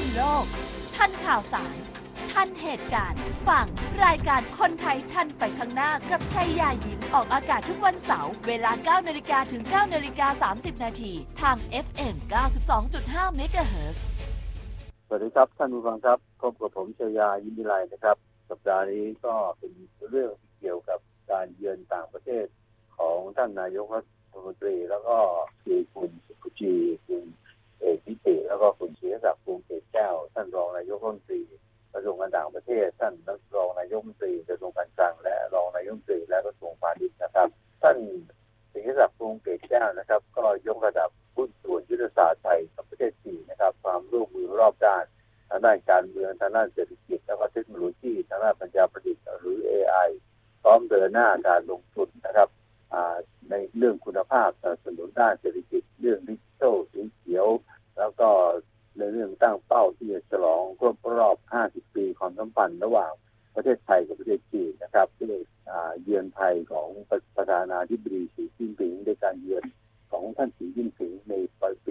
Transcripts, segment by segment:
นโลกทันข่าวสารทันเหตุการณ์ฟังรายการคนไทยทันไปข้างหน้ากับชัยยายิ้มออกอากาศทุกวันเสาร์เวลา 9 นาฬิกาถึง 9 นาฬิกา 30 นาทีทาง FM 92.5 เมกะเฮิรตซ์สวัสดีครับท่านผู้ฟังครับพบกับผมชัยยายิ้มวิไลนะครับสัปดาห์นี้ก็เป็นเรื่องเกี่ยวกับการเยือนต่างประเทศของท่านนายกรัฐมนตรีแล้วก็คุณสุภจีคุณเอกนิติแล้วก็คุณศิรศักดิ์ภูมิเกษแก้วท่านรองนายกรัฐมนตรีกระทรวงการต่างประเทศท่านรองนายกรัฐมนตรีกระทรวงการคลังและรองนายกรัฐมนตรีและกระทรวงพาณิชย์นะครับท่านศิรศักดิ์ภูมิเกษแก้วนะครับก็ยกระดับหุ้นส่วนยุทธศาสตร์ไทยกับประเทศจีนนะครับความร่วมมือรอบด้านทางด้านการเมืองทางด้านเศรษฐกิจและเทคโนโลยีทางด้านปัญญาประดิษฐ์หรือ AI พร้อมเดินหน้าการลงทุนนะครับในเรื่องคุณภาพสนับสนุนด้านเศรษฐกิจเรื่องดิจิทัลสีเขียวแล้วก็ในเรื่องตั้งเป้าที่จะฉลองครบรอบ 50 ปีความสัมพันธ์ระหว่างประเทศไทยกับประเทศจีนนะครับด้วยเยือนไทยของประธานาธิบดีสีจิ้นผิงในการเยือนของท่านสีจิ้นผิงในปี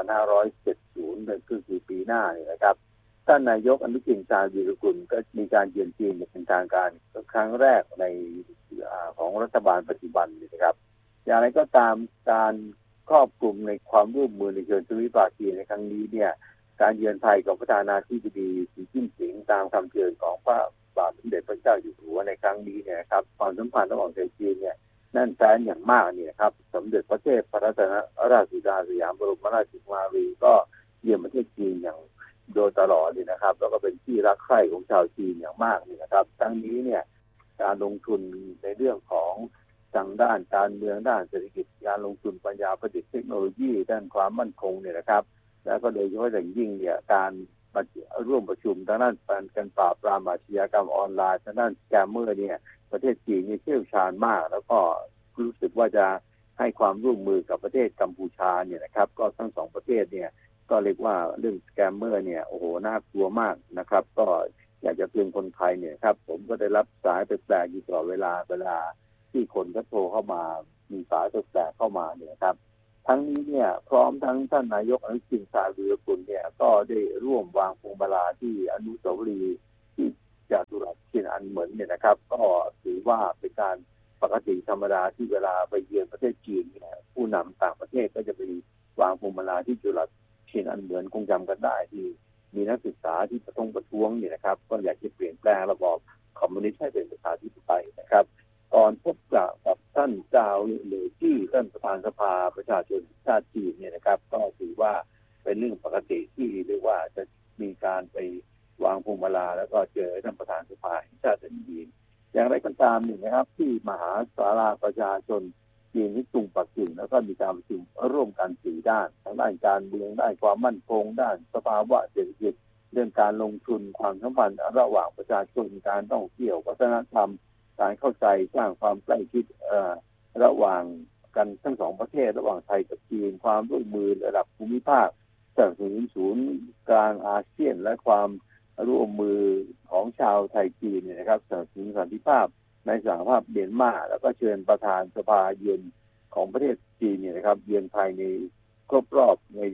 2570ในคือปีหน้านี่นะครับท่านนายกอนุทินชาญวีรกุลก็มีการเยือนจีนเป็นทางการครั้งแรกในของรัฐบาลปัจจุบันนะครับอย่างไรก็ตามการครอบคลุมในความร่วมมือในเชิงทวิภาคีในครั้งนี้เนี่ยการเยือนไทยของประธานาธิบดีสีจิ้นผิงตามคำเชิญของพระบาทสมเด็จพระเจ้าอยู่หัวในครั้งนี้เนี่ยครับความสัมพันธ์ระหว่างไทยจีนเนี่ยแน่นแฟ้นอย่างมากเนี่ยครับสมเด็จพระเทพรัตนราชสุดาสยามบรมราชกุมารีก็เยือนประเทศจีนอย่างโดยตลอดนี่นะครับแล้วก็เป็นที่รักใคร่ของชาวจีนอย่างมากนี่นะครับทั้งนี้เนี่ยการลงทุนในเรื่องของทางด้านการเมืองด้านเศรษฐกิจการลงทุนปัญญาประดิษฐ์เทคโนโลยีด้านความมั่นคงเนี่ยนะครับแล้วก็โดยเฉพาะอย่างยิ่งเนี่ยการร่วมประชุมทางด้านการปราบปรามอาชญากรรมออนไลน์ทางด้านสแกมเมอร์เนี่ยประเทศจีนนี่เชี่ยวชาญมากแล้วก็รู้สึกว่าจะให้ความร่วมมือกับประเทศกัมพูชาเนี่ยนะครับก็ทั้งสองประเทศเนี่ยก็เรียกว่าเรื่องสแกมเมอร์เนี่ยโอ้โหน่ากลัวมากนะครับก็อยากจะเตือนคนไทยเนี่ยครับผมก็ได้รับสายแปลกๆอยู่ตลอดเวลาที่คนก็โทรเข้ามามีสายแปลกๆเข้ามาเนี่ยครับทั้งนี้เนี่ยพร้อมทั้งท่านนายกอนุทินชาญวีรกุลเนี่ยก็ได้ร่วมวางพวงมาลัยที่อนุสาวรีย์ที่จตุรัสเทียนอันเหมินเนี่ยนะครับก็ถือว่าเป็นการปกติธรรมดาที่เวลาไปเยือนประเทศจีนเนี่ยผู้นำต่างประเทศก็จะไปวางพวงมาลัยที่จตุรัสเทียนอันเหมินคงจำกันได้ที่มีนักศึกษาที่ประท้วงเนี่ยนะครับก็อยากจะเปลี่ยนแปลงระบอบคอมมิวนิสต์ให้เป็นประชาธิปไตยนะครับก่อนพบกับท่านจาวเหลยจี้ท่านประธานสภาประชาชนชาติจีนเนี่ยนะครับก็ถือว่าเป็นเรื่องปกติที่เรียกว่าจะมีการไปวางพวงมาลัยแล้วก็เจอท่านประธานสภาแห่งชาติจีนอย่างไรก็ตามนี่นะครับที่มหาศาลาประชาชนจีนที่กรุงปักกิ่งแล้วก็มีการประชุมร่วมกัน4ด้านทั้งด้านการเมืองด้านความมั่นคงด้านสภาวะเศรษฐกิจเรื่องการลงทุนความสัมพันธ์ระหว่างประชาชนการท่องเที่ยววัฒนธรรมการเข้าใจสร้างความใกล้ชิดระหว่างกันทั้งสองประเทศระหว่างไทยกับจีนความร่วมมือระดับภูมิภาคสนับสนุนศูนย์กลางอาเซียนและความร่วมมือของชาวไทยจีนเนี่ยนะครับสนับสนุนสันติภาพในสหภาพเมียนมาแล้วก็เชิญประธานสภาเยือนของประเทศจีนเนี่ยนะครับเยือนไทยในครบรอบ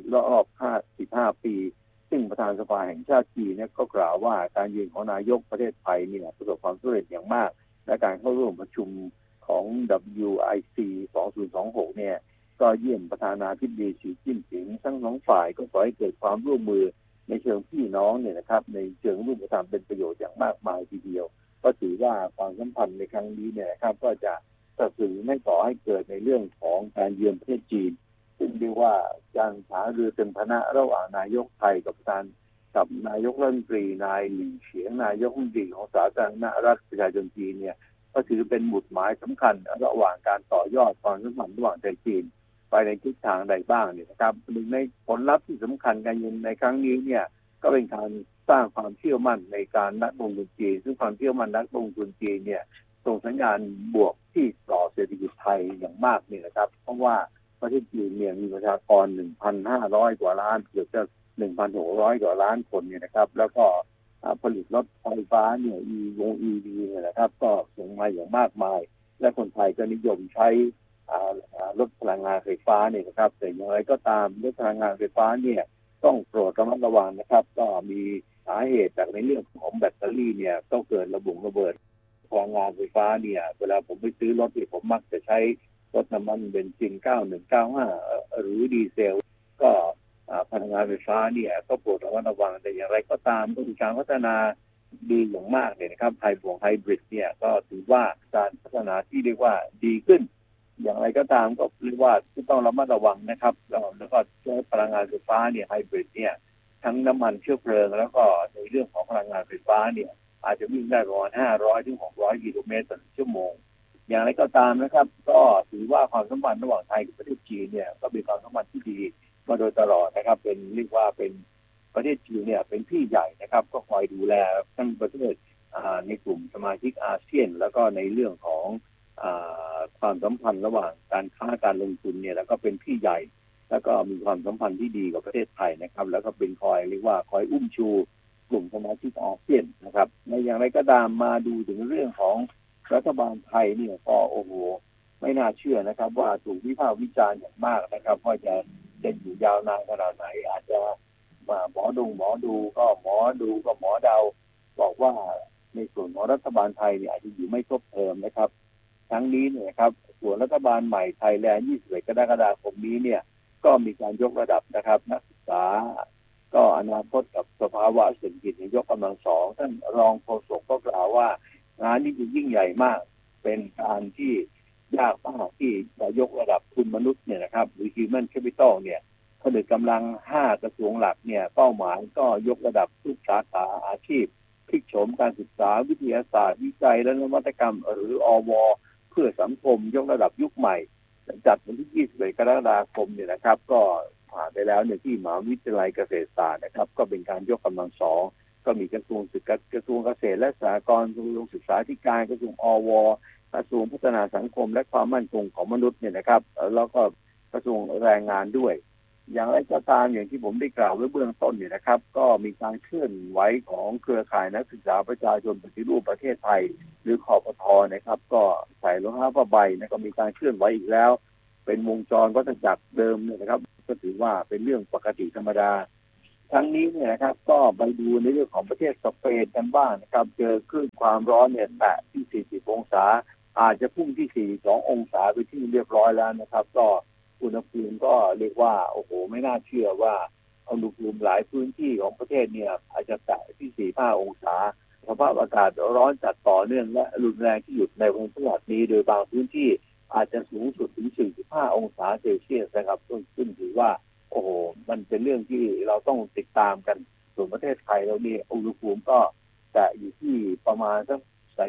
55 ปีซึ่งประธานสภาแห่งชาติจีนเนี่ยก็กล่าวว่าการเยือนของนายกประเทศไทยเนี่ยประสบความสำเร็จอย่างมากและการเข้าร่วมประชุมของ WIC 2026เนี่ยก็เยี่ยมประธานาธิบดีสีจิ้นผิงทั้งสองฝ่ายก็ขอให้เกิดความร่วมมือในเชิงพี่น้องเนี่ยนะครับในเชิงร่วมกันเป็นประโยชน์อย่างมากมายทีเดียวก็ถือว่าความสัมพันธ์ในครั้งนี้เนี่ยครับก็จะสนับสนุนให้ก่อให้เกิดในเรื่องของการเยือนประเทศจีนซึ่งเรียกว่าการหารือเต็มคณะระหว่างนายกไทยกับนายกรัฐมนตรีนายหลี่เฉียงนายกรัฐมนตรีของสาธารณรัฐประชาชนจีนเนี่ยก็ถือเป็นหมุดหมายสำคัญระหว่างการต่อยอดความสัมพันธ์ระหว่างไทยจีนไปในทิศทางใดบ้างเนี่ยนะครับหนึ่งในผลลัพธ์ที่สำคัญการเยือนในครั้งนี้เนี่ยก็เป็นการสร้างความเชื่อมั่นในการนักลงทุนจีนซึ่งความเชื่อมั่นนักลงทุนจีนเนี่ยส่งสัญญาณบวกที่ต่อเศรษฐกิจไทยอย่างมากนี่นะครับเพราะว่าประเทศจีนเนี่ยมีประชากร 1,500 กว่าล้านเกือบจะ 1,600 กว่าล้านคนเนี่ยนะครับแล้วก็ผลิตรถไฟฟ้าเนี่ย EV เนี่ยนะครับก็ส่งมาอย่างมากมายและคนไทยก็นิยมใช้รถพลังงานไฟฟ้าเนี่ยนะครับแต่อย่างไรก็ตามรถพลังงานไฟฟ้าเนี่ยต้องโปรดระมัดระวังนะครับก็มีสาเหตุจากในเรื่องของแบตเตอรี่เนี่ยก็เกิดระเบิดพลังงานไฟฟ้าเนี่ยเวลาผมไปซื้อรถผมมักจะใช้รถน้ำมันเบนซิน9195หรือดีเซลก็พลังงานไฟฟ้าเนี่ยก็โปรดระมัดระวังแต่อย่างไรก็ตามก็มีการพัฒนาดีอย่างมากเลยนะครับไฮบริดเนี่ยก็ถือว่าการพัฒนาที่เรียกว่าดีขึ้นอย่างไรก็ตามก็เรียกว่าต้องระมัดระวังนะครับแล้วก็ใช้พลังงานไฟฟ้าเนี่ยไฮบริดเนี่ยทั้งน้ำมันเชื้อเพลิงแล้วก็ในเรื่องของพลังงานไฟฟ้าเนี่ยอาจจะวิ่งได้ประมาณ500 ถึง 600 กิโลเมตรต่อชั่วโมงอย่างไรก็ตามนะครับก็ถือว่าความสัมพันธ์ระหว่างไทยกับประเทศจีนเนี่ยก็มีความสัมพันธ์ที่ดีมาโดยตลอดนะครับเป็นเรียกว่าเป็นประเทศจีนเนี่ยเป็นพี่ใหญ่นะครับก็คอยดูแลทั้งประเทศในกลุ่มสมาชิกอาเซียนแล้วก็ในเรื่องของความสัมพันธ์ระหว่างการค้าการลงทุนเนี่ยแล้วก็เป็นพี่ใหญ่แล้วก็มีความสัมพันธ์ที่ดีกับประเทศไทยนะครับแล้วก็เป็นเรียกว่าคอยอุ้มชูกลุ่มสมาชิกอาเซียนนะครับในอย่างไรก็ตามมาดูถึงเรื่องของรัฐบาลไทยเนี่ยก็โอ้โหไม่น่าเชื่อนะครับว่าถูกวิพากษ์วิจารณ์อย่างมากนะครับว่าจะอยู่ยาวนานขนาดไหนอาจจะหมอดูก็หมอเดาบอกว่าในส่วนของรัฐบาลไทยเนี่ยอาจจะอยู่ไม่ครบเทอมนะครับทั้งนี้เนี่ยครับส่วนรัฐบาลใหม่ไทยแลนด์21 กรกฎาคมนี้เนี่ยก็มีการยกระดับนะครับนักศึกษาก็อนาคตกับสภาวะเศรษฐกิจยกกำลังสองท่านรองโฆษกก็กล่าวว่างานนี้ยิ่งใหญ่มากเป็นการที่ยากมากที่จะยกระดับทุนมนุษย์เนี่ยนะครับหรือ Human Capital เนี่ยผนึกกำลัง5กระทรวงหลักเนี่ยเป้าหมายก็ยกระดับทุกสาขาอาชีพพลิกโฉมการศึกษาวิทยาศาสตร์วิจัยและนวัตกรรมหรืออว.เพื่อสังคมยกระดับยุคใหม่จัดวันที่21 กรกฎาคมเนี่ยนะครับก็ผ่านไปแล้วเนี่ยที่มหาวิทยาลัยเกษตรศาสตร์นะครับก็เป็นการยกกำลังสองก็มีกระทรวงเกษตรและสหกรณ์กระทรวงศึกษาธิการกระทรวงอว.กระทรวงพัฒนาสังคมและความมั่นคงของมนุษย์เนี่ยนะครับแล้วก็กระทรวงแรงงานด้วยอย่างไรก็ตามอย่างที่ผมได้กล่าวไว้เบื้องต้นเนี่ยนะครับก็มีการเคลื่อนไหวของเครือข่ายนักศึกษาประชาชนปฏิรูปประเทศไทยหรือคปท.นะครับก็ใส่รองเท้าผ้าใบนะก็มีการเคลื่อนไหวอีกแล้วเป็นวงจรวัฏจักรเดิมเนี่ยนะครับก็ถือว่าเป็นเรื่องปกติธรรมดาทั้งนี้เนี่ยนะครับก็ไปดูในเรื่องของประเทศสเปนกันบ้างนะครับเจอคลื่นความร้อนเนี่ยแตะที่40 องศาอาจจะพุ่งที่42 องศาไปที่เรียบร้อยแล้วนะครับก็อุณหภูมิก็เรียกว่าโอ้โหไม่น่าเชื่อว่าอุณหภูมิหลายพื้นที่ของประเทศเนี่ยอาจจะแตะที่45 องศาสภาพอากาศร้อนจัดต่อเนื่องและรุนแรงที่หยุดในวันพฤหัสนี้โดยบางพื้นที่อาจจะสูงสุดถึง45 องศาเซลเซียสนะครับซึ่งถือว่าโอ้โหมันเป็นเรื่องที่เราต้องติดตามกันส่วนประเทศไทยเราเนี่ยอุณหภูมิก็แตะอยู่ที่ประมาณสัก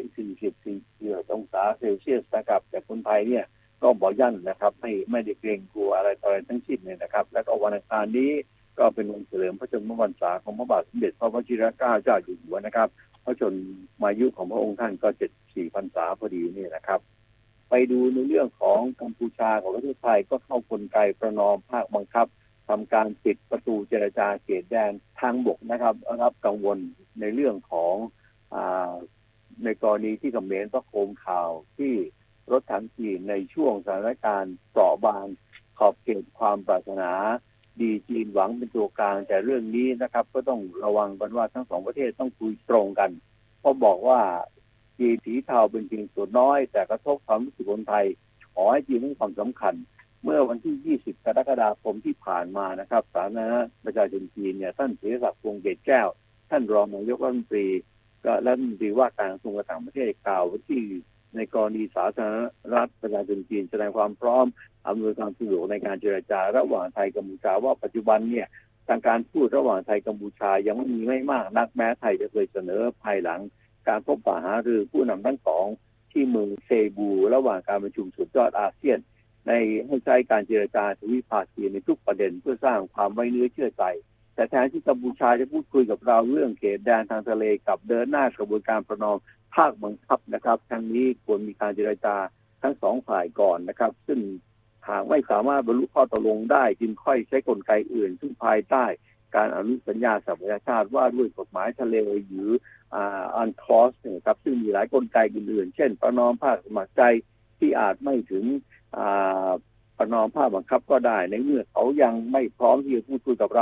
44 องศาเซลเซียสนะครับแต่คนไทยเนี่ยก็บ่ยั่นนะครับไม่ได้เกรงกลัวอะไรต่ออะไรทั้งสิ้นเนี่ยนะครับแล้วก็วันอังคารนี้ก็เป็นวันเฉลิมพระชนมพรรษาของพระบาทสมเด็จพระวชิรเกล้าเจ้าอยู่หัวนะครับพระชนมายุของพระองค์ท่านก็74 พรรษาพอดีนี่นะครับไปดูในเรื่องของกัมพูชาของประเทศไทยก็เข้ากลไกประนอมภาคบังคับทำการปิดประตูเจรจาเขตแดนทางบกนะครับกังวลในเรื่องของในกรณีที่เขมรก็โคมข่าวที่รถถังจีนในช่วงสถานการณ์เปราะบางขอบเขตความปรารถนาดีจีนหวังเป็นตัวกลางแต่เรื่องนี้นะครับก็ต้องระวังกันว่าทั้งสองประเทศต้องคุยตรงกันเพราะบอกว่าจีนสีเทาเป็นจริงส่วนน้อยแต่กระทบความรู้สึกคนไทยขอให้จีนให้ความสำคัญเมื่อวันที่20 กรกฎาคมที่ผ่านมานะครับสาธารณประชาชนจีนเนี่ยท่านเสรีศักดิ์ วงศ์เกตแก้วท่านรองนายกรัฐมนตรีก็รัฐมนตรีว่าการกระทรวงต่างประเทศกล่าวที่ในกรณีสาธารณรัฐประชาชนจีนแสดงความพร้อมอำนวยความสะดวกในการเจรจาระหว่างไทยกัมพูชาว่าปัจจุบันเนี่ยทางการพูดระหว่างไทยกัมพูชายังไม่มากนักแม้ไทยจะเคยเสนอภายหลังการพบปะหารือผู้นำทั้งสองที่เมืองเซบูระหว่างการประชุมสุดยอดอาเซียนในให้ใช้การเจรจาทวิภาคีในทุกประเด็นเพื่อสร้างความไว้เนื้อเชื่อใจแต่แทนที่กัมพูชาจะพูดคุยกับเราเรื่องเขตแดนทางทะเลกับเดินหน้ากระบวนการประนอมภาคบังคับนะครับทั้งนี้ควรมีการเจรจาทั้งสองฝ่ายก่อนนะครับซึ่งหากไม่สามารถบรรลุข้อตกลงได้จึงค่อยใช้กลไกอื่นซึ่งภายใต้การอนุสัญญาสหประชาชาติว่าด้วยกฎหมายทะเลหรืออันคลอสนะครับซึ่งมีหลายกลไกอื่นๆเช่นประนอมภาคสมัครใจที่อาจไม่ถึงประนอมภาคบังคับก็ได้ในเมื่อเขายังไม่พร้อมที่จะพูดคุยกับเรา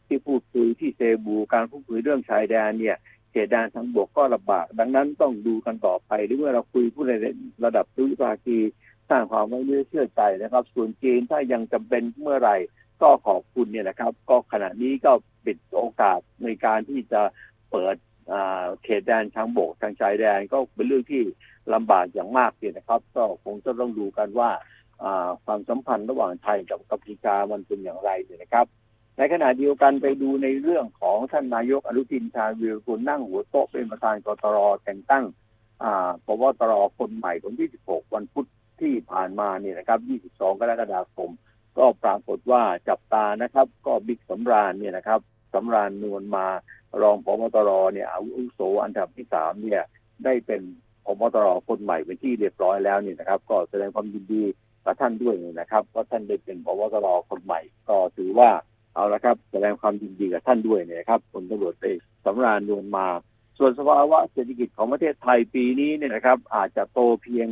ที่พูดคุยที่เซบูการพูดคุยเรื่องชายแดนเนี่ยเขตแดนทางบกก็ลำบากดังนั้นต้องดูกันต่อไปหรือว่าเราคุยผู้ในระดับทวิภาคีสร้างความไว้เนื้อเชื่อใจนะครับส่วนจีนถ้ายังจำเป็นเมื่อไหร่ก็ขอบคุณเนี่ยนะครับก็ขณะนี้ก็ปิดโอกาสในการที่จะเปิดเขตแดนทางบกทางชายแดนก็เป็นเรื่องที่ลำบากอย่างมากเลยนะครับก็คงจะต้องดูกันว่าความสัมพันธ์ระหว่างไทยกับกัมพูชามันเป็นอย่างไรนะครับในขณะเดียวกันไปดูในเรื่องของท่านนายกอนุทินชาญวีรกูลนั่งหัวโต๊ะเป็นประธานกตรแต่งตั้งพบตรคนใหม่วันที่16วันพุธที่ผ่านมาเนี่ยนะครับ22กรกฎาคมก็ปรากฏว่าจับตานะครับก็บิ๊กสำราญเนี่ยนะครับสำราญนวลมารองพบตรเนี่ยอาวุโสอันดับที่3เนี่ยได้เป็นพบตรคนใหม่เป็นที่เรียบร้อยแล้วเนี่ยนะครับก็แสดงความยินดีกับท่านด้วยนะครับว่าท่านได้เป็นพบตรคนใหม่ก็ถือว่าเอาละครับแสดงความยินดีกับท่านด้วยนะครับพลตำรวจเอกสำราญนวลมาส่วนสภาวะเศรษฐกิจของประเทศไทยปีนี้เนี่ยนะครับอาจจะโตเพียง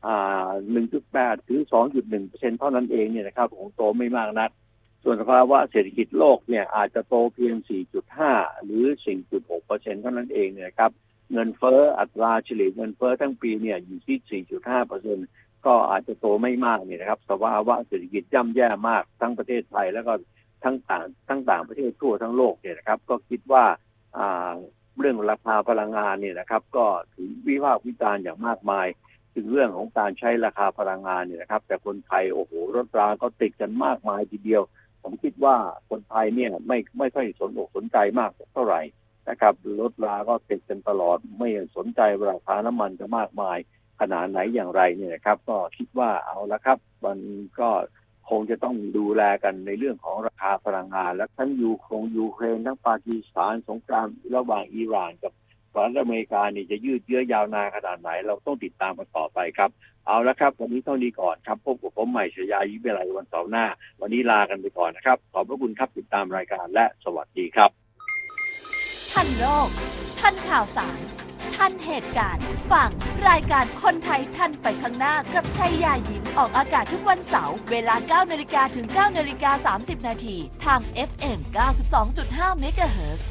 1.8 ถึง 2.1% เท่านั้นเองเนี่ยนะครับคงโตไม่มากนักส่วนสภาวะเศรษฐกิจโลกเนี่ยอาจจะโตเพียง 4.5 หรือ 4.6% เท่านั้นเองเนี่ยครับเงินเฟ้ออัตราเฉลี่ยเงินเฟ้อทั้งปีเนี่ยอยู่ที่ 4.5% ก็อาจจะโตไม่มากเนี่ยนะครับสภาวะเศรษฐกิจย่ำแย่มากทั้งประเทศไทยแล้วก็ทั้งต่างประเทศทั่วทั้งโลกเนี่ยนะครับก็คิดว่าเรื่องราคาพลังงานเนี่ยนะครับก็ถือวิพากษ์วิจารณ์อย่างมากมายถึงเรื่องของการใช้ราคาพลังงานเนี่ยนะครับแต่คนไทยโอ้โหรถราก็ติดกันมากมายทีเดียวผมคิดว่าคนไทยเนี่ยไม่ค่อยสนอกสนใจมากเท่าไหร่นะครับรถราก็ติดกันตลอดไม่สนใจราคาน้ำมันจะมากมายขนาดไหนอย่างไรเนี่ยนะครับก็คิดว่าเอาละครับมันก็คงจะต้องดูแลกันในเรื่องของราคาพลังงานและทั้งยูเครนทั้งปากีสถานสงครามระหว่างอิหร่านกับสหรัฐอเมริกานี่จะยืดเยื้อยาวนานขนาดไหนเราต้องติดตามกันต่อไปครับเอาละครับวันนี้เท่านี้ก่อนครับพบกับผมใหม่ชยายิ้มวิไลวันเสาร์หน้าวันนี้ลากันไปก่อนนะครับขอบพระคุณครับติดตามรายการและสวัสดีครับทันโลกทันข่าวสารทันเหตุการณ์ฟังรายการคนไทยทันไปข้างหน้ากับชัยยายิ้มออกอากาศทุกวันเสาร์เวลา 9 นาฬิกาถึง 9 นาฬิกา 30 นาทีทาง FM 92.5 เมกะเฮิรตซ์